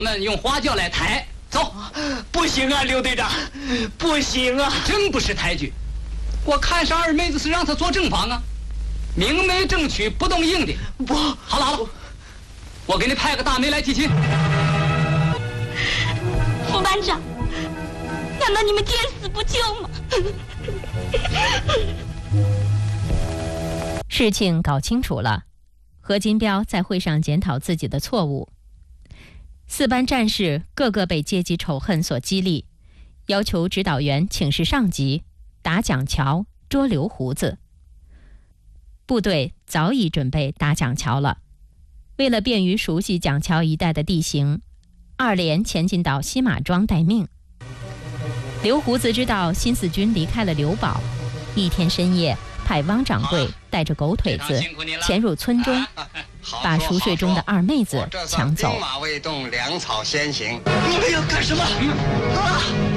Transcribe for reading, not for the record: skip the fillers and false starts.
们用花轿来抬。走， 不行啊，刘队长，不行啊！ 真不识抬举。我看上二妹子是让她做正房啊，明媒正娶，不动硬的。 不， 好了好了，我给你派个大媒来提亲。 副班长，难道你们见死不救吗？ 事情搞清楚了，何金彪在会上检讨自己的错误。4班战士个个被阶级仇恨所激励，要求指导员请示上级，打蒋桥，捉刘胡子。部队早已准备打蒋桥了。为了便于熟悉蒋桥一带的地形，2连前进到西马庄待命。刘胡子知道新四军离开了刘堡，一天深夜派汪掌柜带着狗腿子潜入村中，把熟睡中的二妹子抢走。 兵马未动，粮草先行。 你们要干什么？啊！